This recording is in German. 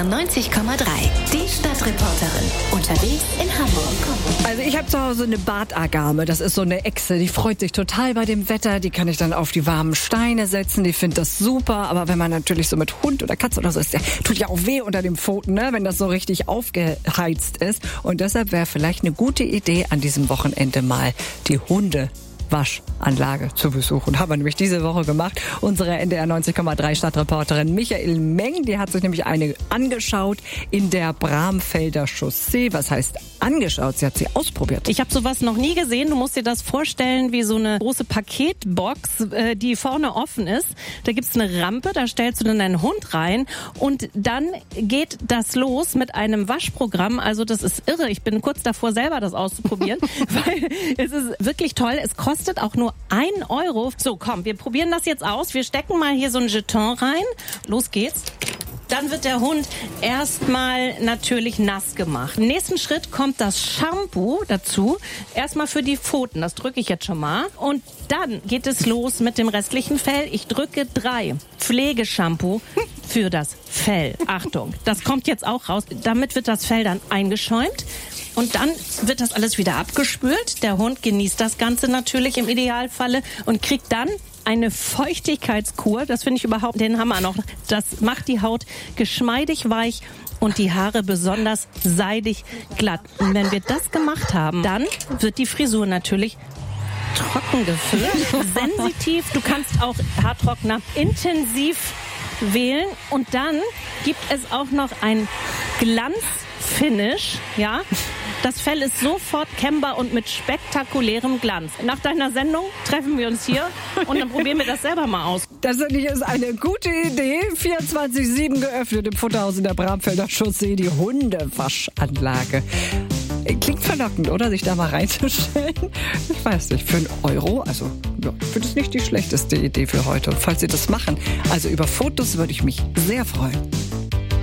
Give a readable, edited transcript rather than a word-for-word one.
90,3. Die Stadtreporterin. Unterwegs in Hamburg. Also ich habe zu Hause eine Bartagame. Das ist so eine Echse. Die freut sich total bei dem Wetter. Die kann ich dann auf die warmen Steine setzen. Die findet das super. Aber wenn man natürlich so mit Hund oder Katze oder so ist, der tut ja auch weh unter den Pfoten, ne? Wenn das so richtig aufgeheizt ist. Und deshalb wäre vielleicht eine gute Idee, an diesem Wochenende mal die Hundewaschanlage zu besuchen. Haben wir nämlich diese Woche gemacht. Unsere NDR 90,3 Stadtreporterin Michael Meng, die hat sich nämlich eine angeschaut in der Bramfelder Chaussee. Was heißt angeschaut? Sie hat sie ausprobiert. Ich habe sowas noch nie gesehen. Du musst dir das vorstellen wie so eine große Paketbox, die vorne offen ist. Da gibt's eine Rampe, da stellst du dann deinen Hund rein und dann geht das los mit einem Waschprogramm. Also das ist irre. Ich bin kurz davor, selber das auszuprobieren, weil es ist wirklich toll. Es kostet auch nur 1 Euro. So, komm, wir probieren das jetzt aus. Wir stecken mal hier so ein Jeton rein. Los geht's. Dann wird der Hund erstmal natürlich nass gemacht. Im nächsten Schritt kommt das Shampoo dazu. Erstmal für die Pfoten, das drücke ich jetzt schon mal. Und dann geht es los mit dem restlichen Fell. Ich drücke 3 Pflegeshampoo für das Fell. Achtung, das kommt jetzt auch raus. Damit wird das Fell dann eingeschäumt. Und dann wird das alles wieder abgespült. Der Hund genießt das Ganze natürlich im Idealfalle und kriegt dann eine Feuchtigkeitskur. Das finde ich überhaupt den Hammer noch. Das macht die Haut geschmeidig weich und die Haare besonders seidig glatt. Und wenn wir das gemacht haben, dann wird die Frisur natürlich trocken gefüllt, sensitiv. Du kannst auch Haartrockner intensiv wählen. Und dann gibt es auch noch ein Glanzfinish, ja. Das Fell ist sofort kämmbar und mit spektakulärem Glanz. Nach deiner Sendung treffen wir uns hier und dann probieren wir das selber mal aus. Das finde ich ist eine gute Idee. 24/7 geöffnet im Futterhaus in der Bramfelder Chaussee, die Hundewaschanlage. Klingt verlockend, oder? Sich da mal reinzustellen. Ich weiß nicht, für 1 Euro, also ja, ich finde es nicht die schlechteste Idee für heute. Und falls Sie das machen, also über Fotos würde ich mich sehr freuen.